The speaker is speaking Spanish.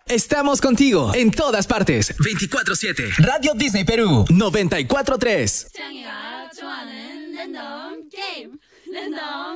Estamos contigo en todas partes. 24/7. Radio Disney Perú 94.3. 짱이가 좋아하는 랜덤 게임. 랜덤